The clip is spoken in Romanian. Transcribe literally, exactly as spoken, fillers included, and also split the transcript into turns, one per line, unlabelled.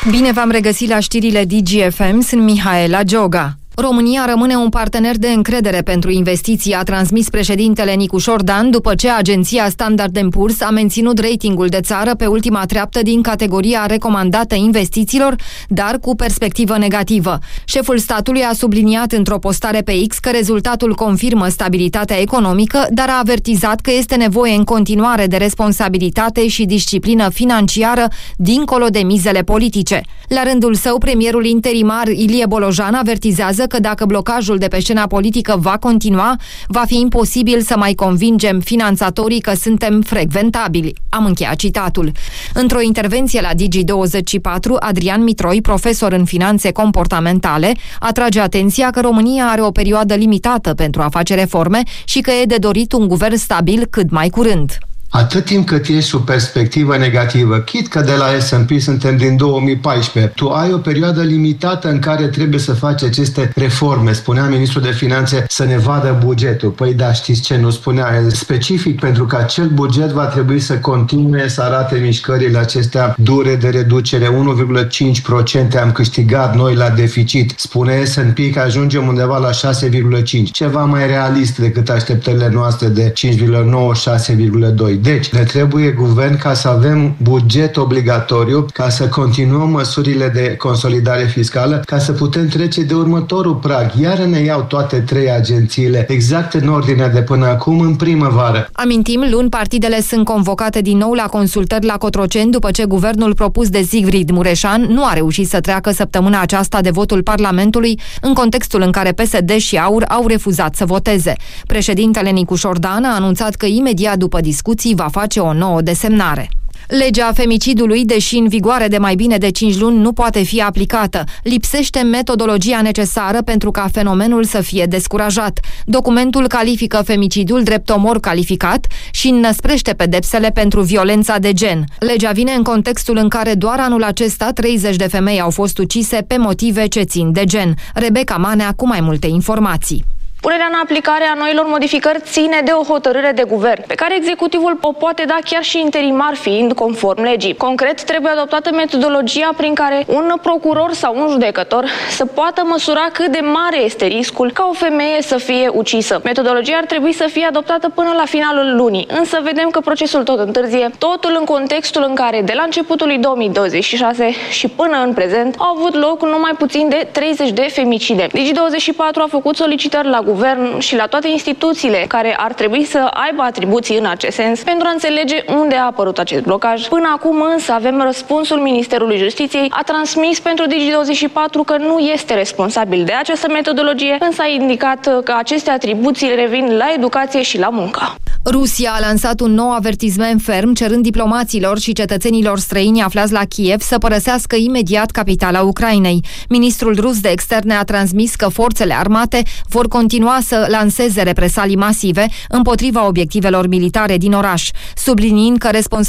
Bine v-am regăsit la știrile D G F M, sunt Mihaela Gioga. România rămâne un partener de încredere pentru investiții, a transmis președintele Nicușor Dan după ce agenția Standard and Poor's a menținut ratingul de țară pe ultima treaptă din categoria recomandată investițiilor, dar cu perspectivă negativă. Șeful statului a subliniat într-o postare pe X că rezultatul confirmă stabilitatea economică, dar a avertizat că este nevoie în continuare de responsabilitate și disciplină financiară dincolo de mizele politice. La rândul său, premierul interimar Ilie Bolojan avertizează că dacă blocajul de pe scena politică va continua, va fi imposibil să mai convingem finanțatorii că suntem frecventabili. Am încheiat citatul. Într-o intervenție la Digi douăzeci și patru, Adrian Mitroi, profesor în finanțe comportamentale, atrage atenția că România are o perioadă limitată pentru a face reforme și că e de dorit un guvern stabil cât mai curând.
Atât timp cât ești sub perspectivă negativă, chit că de la S and P suntem din două mii paisprezece, tu ai o perioadă limitată în care trebuie să faci aceste reforme. Spunea ministrul de finanțe să ne vadă bugetul. Păi da, știți ce nu spunea? Specific pentru că acel buget va trebui să continue să arate mișcările acestea dure de reducere. unu virgulă cinci la sută am câștigat noi la deficit. Spune S and P că ajungem undeva la șase virgulă cinci. Ceva mai realist decât așteptările noastre de cinci virgulă nouă - șase virgulă doi. Deci, ne trebuie guvern ca să avem buget obligatoriu, ca să continuăm măsurile de consolidare fiscală, ca să putem trece de următorul prag. Iar ne iau toate trei agențiile, exact în ordinea de până acum, în primăvară.
Amintim, luni partidele sunt convocate din nou la consultări la Cotroceni după ce guvernul propus de Sigrid Mureșan nu a reușit să treacă săptămâna aceasta de votul Parlamentului, în contextul în care P S D și AUR au refuzat să voteze. Președintele Nicușor Dan a anunțat că imediat după discuții va face o nouă desemnare. Legea femicidului, deși în vigoare de mai bine de cinci luni, nu poate fi aplicată. Lipsește metodologia necesară pentru ca fenomenul să fie descurajat. Documentul califică femicidul drept omor calificat și înnăsprește pedepsele pentru violența de gen. Legea vine în contextul în care doar anul acesta treizeci de femei au fost ucise pe motive ce țin de gen. Rebecca Manea cu mai multe informații.
Punerea în aplicare a noilor modificări ține de o hotărâre de guvern, pe care executivul o poate da chiar și interimar fiind conform legii. Concret, trebuie adoptată metodologia prin care un procuror sau un judecător să poată măsura cât de mare este riscul ca o femeie să fie ucisă. Metodologia ar trebui să fie adoptată până la finalul lunii, însă vedem că procesul tot întârzie, totul în contextul în care de la începutul lui două mii douăzeci și șase și până în prezent au avut loc numai puțin de treizeci de femicide. Digi douăzeci și patru a făcut solicitări la guvern și la toate instituțiile care ar trebui să aibă atribuții în acest sens pentru a înțelege unde a apărut acest blocaj. Până acum însă avem răspunsul Ministerului Justiției, a transmis pentru Digi douăzeci și patru că nu este responsabil de această metodologie, însă a indicat că aceste atribuții revin la educație și la muncă.
Rusia a lansat un nou avertisment ferm cerând diplomaților și cetățenilor străini aflați la Kiev să părăsească imediat capitala Ucrainei. Ministrul rus de externe a transmis că forțele armate vor continua să lanseze represalii masive împotriva obiectivelor militare din oraș, subliniind că responsabilitatea